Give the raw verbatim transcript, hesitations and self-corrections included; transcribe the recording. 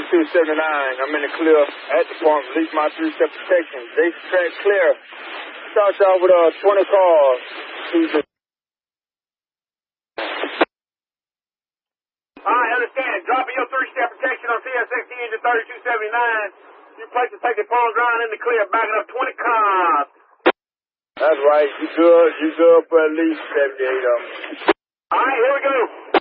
thirty-two seventy-nine. I'm in the clear at the farm. Release my three-step protection. Jason track clear. Start y'all with uh, twenty cars. Tuesday. I understand. Dropping your three-step protection on T S X T engine thirty-two seventy-nine. You place to take the phone ground in the clear. Backing up twenty cars. That's right. You good. You good for at least seventy-eight of them. All right, here we go.